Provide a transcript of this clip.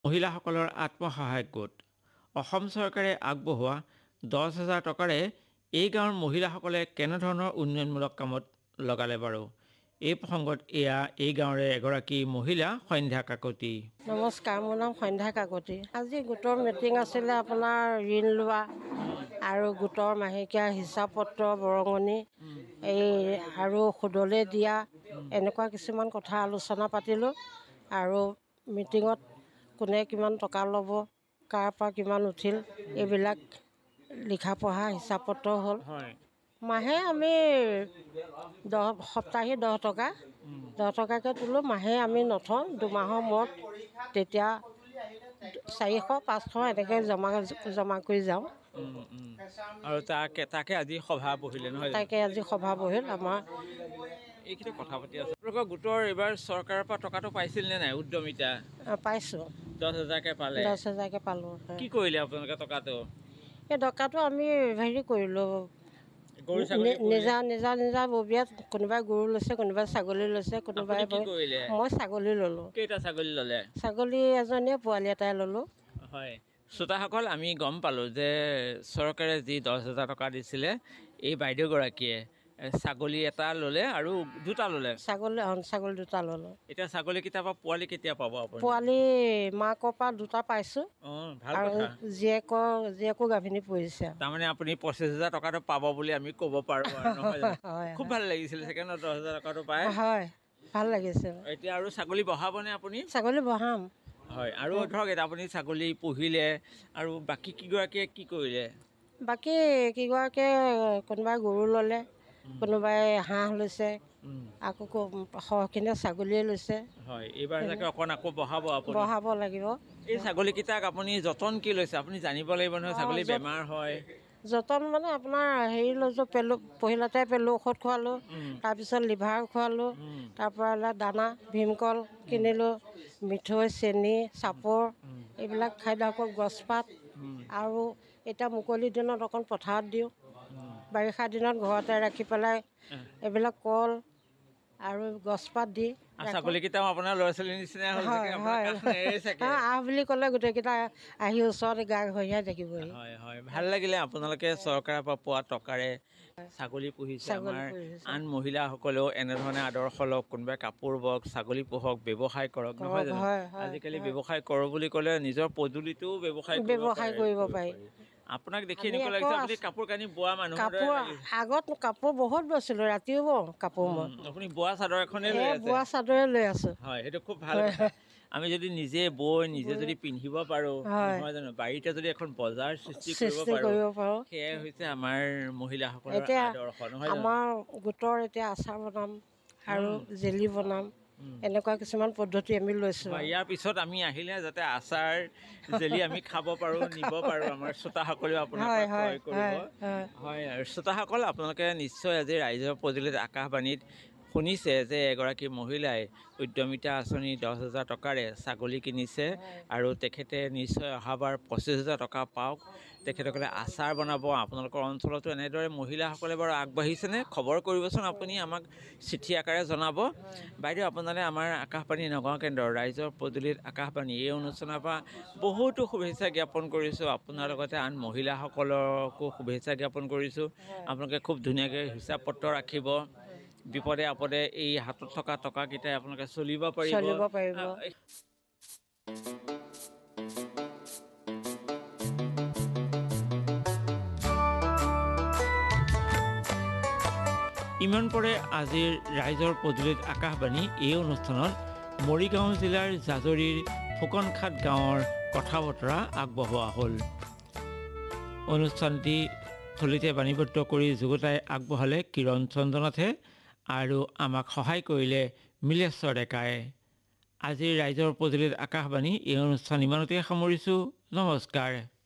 মহিলাসকলৰ আত্মসহায়ক গোট অসম চৰকাৰে আগবঢ়োৱা 10,000 টকাৰে এই গাঁৱৰ মহিলাসকলে কেনেধৰণৰ উন্নয়নমূলক কামত লগালে বাৰু? এই প্ৰসংগত এয়া এই গাঁৱৰে এগৰাকী মহিলা সন্ধ্যা কাকতি। নমস্কাৰ, মোৰ নাম সন্ধ্যা কাকতি। আজি গোটৰ মিটিং আছিলে, আপোনাৰ ঋণ লোৱা আৰু গোটৰ মাহেকীয়া হিচাপ পত্ৰ বৰঙণি আৰু সুদলৈ দিয়া, এনেকুৱা কিছুমান কথা আলোচনা পাতিলোঁ। আৰু মিটিঙত কোনে কিমান টকা ল'ব, কাৰ পৰা কিমান উঠিল, এইবিলাক লিখা পঢ়া হিচাপ পত্ৰ হ'ল। মাহে আমি সপ্তাহী 10 টকা 10 টকাকৈ তোলোঁ। মাহে আমি নথওঁ, দুমাহৰ মূৰত তেতিয়া 400-500 এনেকৈ জমা কৰি যাওঁ। আৰু তাকে আজি সভা বহিলে নহয়? তাকে আজি সভা বহিল আমাৰ। এইখিনি কথা পাতি আছোঁ। আপোনালোকৰ গোটৰ এইবাৰ চৰকাৰৰ পৰা টকাটো পাইছিল নে নাই? উদ্যমিতা পাইছোঁ, 10,000কৈ পালে। 10,000কৈ পালোঁ। কি কৰিলে আপোনালোকে টকাটো? এই টকাটো আমি হেৰি কৰিলোঁ, নিজা ববিয়াত কোনোবাই গৰু লৈছে, কোনোবাই ছাগলী লৈছে, কোনোবাই মই ছাগলী ল'লোঁ। কেইটা ছাগলী ল'লে? ছাগলী এজনীয়ে, পোৱালি এটাই ল'লোঁ। হয়, শ্ৰোতাসকল, আমি গম পালোঁ যে চৰকাৰে যি 10,000 টকা দিছিলে, এই বাইদেউগৰাকীয়ে ছাগলী এটা ল'লে আৰু দুটা ল'লে। ছাগলী দুটা ল'লোঁ। এতিয়া ছাগলীকেইটাৰ পৰা পোৱালি কেতিয়া পাব আপুনি? পোৱালি মাকৰ পৰা দুটা পাইছোঁ। ভাল আৰু কথা। জীয়েকো গাভিনী পৰিছে। তাৰমানে আপুনি 25,000 টকাটো পাব বুলি আমি ক'ব পাৰোঁ আৰু নহয় জানো? খুব ভাল লাগিছিলে চাগে ন 10,000 টকাটো পাই? হয়, ভাল লাগিছে। এতিয়া আৰু ছাগলী বঢ়াবনে আপুনি? ছাগলী বঢ়াম। হয়, আৰু ধৰক এতিয়া আপুনি ছাগলী পুহিলে আৰু বাকী কিগৰাকীয়ে কি কৰিলে? বাকী কিগৰাকীয়ে কোনোবাই গৰু ল'লে, কোনোবাই হাঁহ লৈছে, আকৌ সৰহখিনিয়ে ছাগলীয়ে লৈছে। হয়, এইবাৰ চাগে অকণ আকৌ বঢ়াব আপুনি? বঢ়াব লাগিব। এই ছাগলীকেইটাক আপুনি যতন কি লৈছে? আপুনি জানিব লাগিব নহয়, ছাগলী বেমাৰ হয়। যতন মানে আপোনাৰ হেৰি লৈছোঁ, পহিলাতে পেলু ঔষধ খোৱালোঁ, তাৰপিছত লিভাৰ খোৱালোঁ, তাৰপৰা দানা ভীমকল কিনিলোঁ, মিঠৈ, চেনি, চাপৰ, এইবিলাক খাদ্য, আকৌ গছপাত। আৰু এতিয়া মুকলি দিনত অকণ পথাৰত দিওঁ, বাৰিষা দিনত ঘৰতে ৰাখি পেলাই এইবিলাক কল আৰু গছপাত দি। ছাগলীকেইটাও আপোনাৰ ল'ৰা ছোৱালীৰ নিচিনা হ'ল? আহ বুলি ক'লে গোটেইকেইটা আহি ওচৰতে গা ঘঁহিয়াই থাকিবহি। হয় হয়, ভাল লাগিলে আপোনালোকে চৰকাৰৰ পৰা পোৱা টকাৰে ছাগলী পুহিছে। আমাৰ আন মহিলাসকলেও এনেধৰণে আদৰ্শ লওক, কোনোবাই কাপোৰ বওক, ছাগলী পোহক, ব্যৱসায় কৰক, নহয় জানো? আজিকালি ব্যৱসায় কৰোঁ বুলি ক'লে নিজৰ পদূলিটোও ব্যৱসায় কৰিব পাৰি। আপোনাক দেখি এনেকুৱা লাগিছে আপুনি কাপোৰ কানি বোৱা মানুহ। আগত কাপোৰ বহুত বৈছিলোঁ, ৰাতিও বওঁ কাপোৰ। মই আপুনি বোৱা চাদৰ এখনেই লৈ আছে? বোৱা চাদৰে লৈ আছোঁ। হয়, সেইটো খুব ভাল কথা। আমি যদি নিজে বৈ নিজে যদি পিন্ধিব পাৰোঁ, নহয় জানো, বাৰীতে যদি এখন বজাৰ সৃষ্টি কৰিব পাৰোঁ, সেয়াই হৈছে আমাৰ মহিলাসকলৰ আদৰ্শ, নহয় জানো? আমাৰ গোটৰ এতিয়া আচাৰ বনাম আৰু জেলি বনাম, এনেকুৱা কিছুমান পদ্ধতি আমি লৈছোঁ। ইয়াৰ পিছত আমি আহিলে যাতে আচাৰ জেলি আমি খাব পাৰোঁ, নিব পাৰোঁ, আমাৰ শ্ৰোতাসকলেও আপোনাৰ পৰা ক্ৰয় কৰিব। হয়, আৰু শ্ৰোতাসকল, আপোনালোকে নিশ্চয় আজি ৰাইজৰ পদূলিত আকাশবাণীত শুনিছে যে এগৰাকী মহিলাই উদ্যমিতা আঁচনি 10,000 টকাৰে ছাগলী কিনিছে আৰু তেখেতে নিশ্চয় অহাবাৰ 25,000 টকা পাওক, তেখেতসকলে আচাৰ বনাব। আপোনালোকৰ অঞ্চলতো এনেদৰে মহিলাসকলে বাৰু আগবাঢ়িছেনে? খবৰ কৰিবচোন, আপুনি আমাক চিঠি আকাৰে জনাব। বাইদেউ, আপোনালৈ আমাৰ আকাশবাণী নগাঁও কেন্দ্ৰৰ ৰাইজৰ পদূলিত আকাশবাণী এই অনুষ্ঠানৰ পৰা বহুতো শুভেচ্ছা জ্ঞাপন কৰিছোঁ। আপোনাৰ লগতে আন মহিলাসকলকো শুভেচ্ছা জ্ঞাপন কৰিছোঁ। আপোনালোকে খুব ধুনীয়াকৈ হিচাপ পত্ৰ ৰাখিব, বিপদে আপদে এই হাতত থকা টকাকেইটাই আপোনালোকে চলিব পাৰিব। ইমান পৰে আজিৰ ৰাইজৰ পদূলিত আকাশবাণী এই অনুষ্ঠানত মৰিগাঁও জিলাৰ জাজৰিৰ ফুকনখাট গাঁৱৰ কথা বতৰা আগবঢ়োৱা হ'ল। অনুষ্ঠানটি থলীতে বাণীবদ্ধ কৰি যুগুতাই আগবঢ়ালে কিৰণ চন্দ্ৰনাথে আৰু আমাক সহায় কৰিলে মিলেশ্বৰ ডেকাই। আজিৰ ৰাইজৰ পদূলিত আকাশবাণী এই অনুষ্ঠান ইমানতে সামৰিছোঁ। নমস্কাৰ।